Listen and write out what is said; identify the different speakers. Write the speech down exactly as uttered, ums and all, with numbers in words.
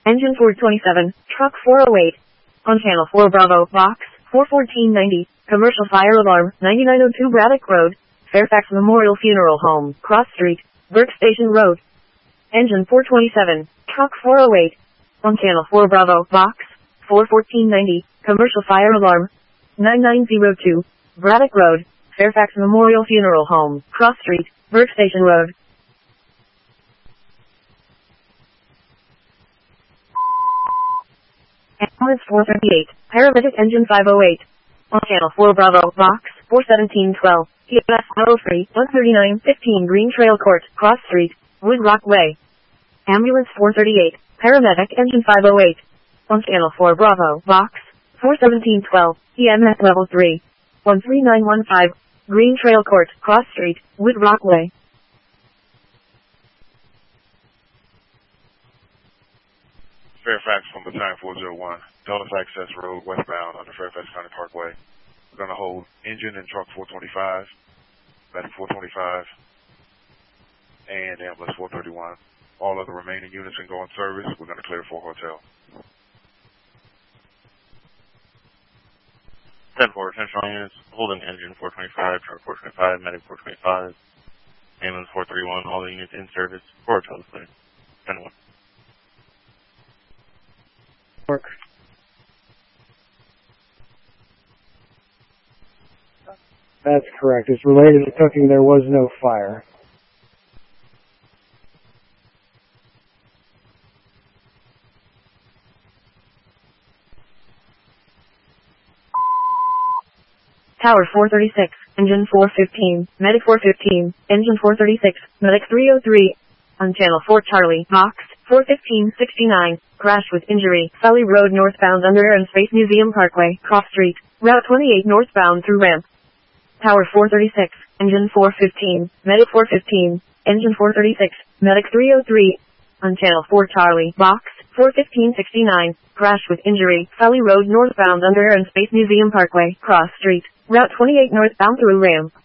Speaker 1: Engine four twenty-seven, Truck four oh eight. On Channel four Bravo, Box four fourteen ninety, Commercial Fire Alarm, ninety-nine oh two Braddock Road, Fairfax Memorial Funeral Home, Cross Street, Burke Station Road. Engine four twenty-seven, Truck four oh eight. On Channel four Bravo, Box four fourteen ninety, Commercial Fire Alarm, ninety-nine oh two, Braddock Road, Fairfax Memorial Funeral Home, Cross Street, Burke Station Road. Ambulance four thirty-eight, Paramedic Engine five oh eight. On Channel four Bravo, Box four seventeen twelve, P S one oh three, one thirty-nine fifteen Green Trail Court, Cross Street, Wood Rock Way. Ambulance four thirty-eight, Paramedic Engine five oh eight. On Channel four Bravo, Box four seventeen twelve, E M S Level three, one three nine one five, Green Trail Court, Cross Street, Wood Rock Way.
Speaker 2: Fairfax from Battalion four oh one, Dulles Access Road westbound under Fairfax County Parkway. We're going to hold engine and truck four twenty-five, medic four twenty-five, and ambulance four thirty-one. All other remaining units can go in service. We're going to clear for hotel.
Speaker 3: ten four, attention all units, holding engine four twenty-five, truck four twenty-five, medic four twenty-five, ambulance four thirty-one, all the units in service, for hotel clear. ten one.
Speaker 4: Work. That's correct. It's related to cooking. There was no fire.
Speaker 1: Tower four thirty-six, Engine four fifteen, Medic four fifteen, Engine four thirty-six, Medic three oh three. On Channel four Charlie, Box four fifteen sixty-nine, crash with injury, Sully Road northbound under Air and Space Museum Parkway, Cross Street, Route twenty-eight northbound through ramp. Tower four thirty-six, Engine four fifteen, Medic four fifteen, Engine four thirty-six, Medic three oh three. On Channel four Charlie, Box four fifteen sixty-nine, crash with injury, Sully Road northbound under Air and Space Museum Parkway, Cross Street, Route twenty-eight northbound through ramp.